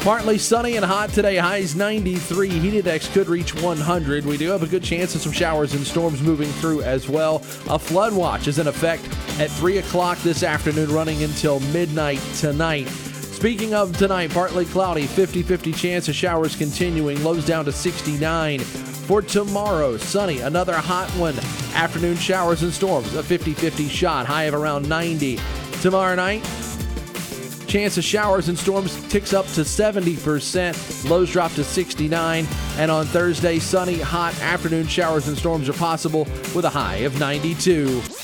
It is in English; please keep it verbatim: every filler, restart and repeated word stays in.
Partly sunny and hot today. Highs ninety-three. Heat index could reach one hundred. We do have a good chance of some showers and storms moving through as well. A flood watch is in effect at three o'clock this afternoon, running until midnight tonight. Speaking of tonight, partly cloudy, fifty-fifty chance of showers continuing. Lows down to sixty-nine. For tomorrow, sunny, another hot one. Afternoon showers and storms, a fifty-fifty shot, high of around ninety. Tomorrow night, chance of showers and storms ticks up to seventy percent. Lows drop to sixty-nine. And on Thursday, sunny, hot, afternoon showers and storms are possible with a high of ninety-two.